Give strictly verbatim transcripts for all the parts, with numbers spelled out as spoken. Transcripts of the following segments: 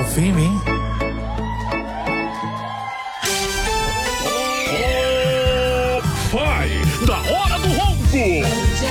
firme, hein? Vai, da hora do ronco.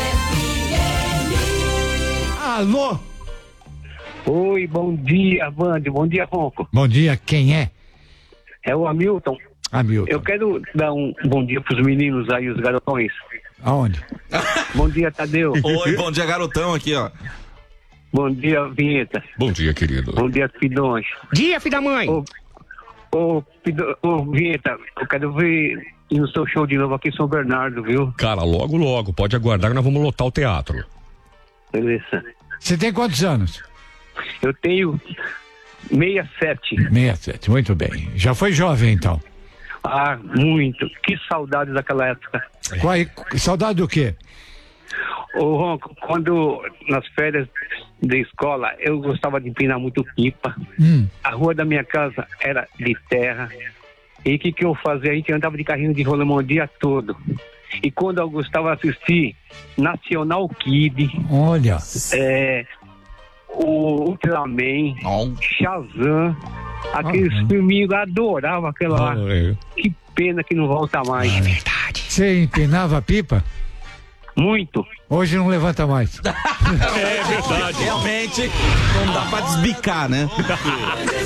Alô? Oi, bom dia, Bande, bom dia, Ronco. Bom dia, quem é? É o Hamilton. Hamilton. Eu quero dar um bom dia pros meninos aí, os garotões. Aonde? Bom dia, Tadeu. Oi, bom dia, garotão aqui, ó. Bom dia, Vinheta. Bom dia, querido. Bom dia, Pidões. Dia, filho da mãe. Ô, ô, Pido- ô, Vinheta, eu quero ver ir no seu show de novo aqui em São Bernardo, viu? Cara, logo, logo, pode aguardar que nós vamos lotar o teatro. Beleza. Você tem quantos anos? Eu tenho sessenta e sete. sessenta e sete, muito bem. Já foi jovem, então. Ah, muito. Que saudades daquela época. Qual, saudade do quê? Ô, Ronco, quando nas férias da escola eu gostava de empinar muito pipa. Hum. A rua da minha casa era de terra. E o que, que eu fazia? A gente andava de carrinho de rolemã o dia todo. E quando eu gostava de assistir Nacional Kid, Olha. é, o Ultraman, Oh. Shazam, aqueles Ah, filminhos, eu adorava aquela lá. Ah, é. Que pena que não volta mais. Você empinava a pipa? Muito. Hoje não levanta mais. É verdade. Realmente, não dá pra desbicar, né?